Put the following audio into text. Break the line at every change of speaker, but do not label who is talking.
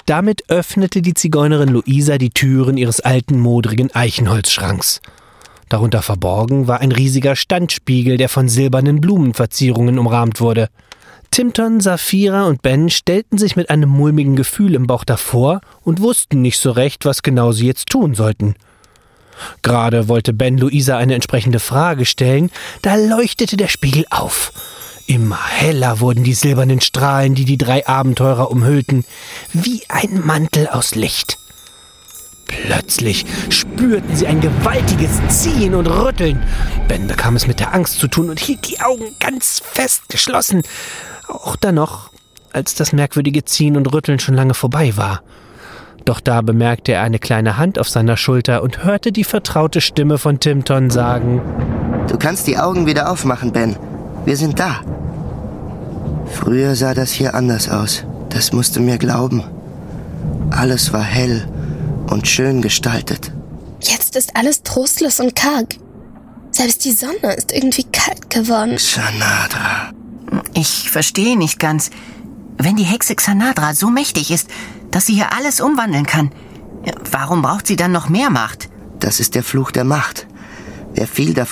Damit öffnete die Zigeunerin Luisa die Türen ihres alten, modrigen Eichenholzschranks. Darunter verborgen war ein riesiger Standspiegel, der von silbernen Blumenverzierungen umrahmt wurde. Timton, Saphira und Ben stellten sich mit einem mulmigen Gefühl im Bauch davor und wussten nicht so recht, was genau sie jetzt tun sollten. Gerade wollte Ben Luisa eine entsprechende Frage stellen, da leuchtete der Spiegel auf. Immer heller wurden die silbernen Strahlen, die die 3 Abenteurer umhüllten, wie ein Mantel aus Licht. Plötzlich spürten sie ein gewaltiges Ziehen und Rütteln. Ben bekam es mit der Angst zu tun und hielt die Augen ganz fest geschlossen. Auch dann noch, als das merkwürdige Ziehen und Rütteln schon lange vorbei war. Doch da bemerkte er eine kleine Hand auf seiner Schulter und hörte die vertraute Stimme von Timton sagen:
Du kannst die Augen wieder aufmachen, Ben. Wir sind da. Früher sah das hier anders aus. Das musst du mir glauben. Alles war hell und schön gestaltet.
Jetzt ist alles trostlos und karg. Selbst die Sonne ist irgendwie kalt geworden.
Xanadra.
Ich verstehe nicht ganz. Wenn die Hexe Xanadra so mächtig ist, dass sie hier alles umwandeln kann, warum braucht sie dann noch mehr Macht?
Das ist der Fluch der Macht. Wer viel davon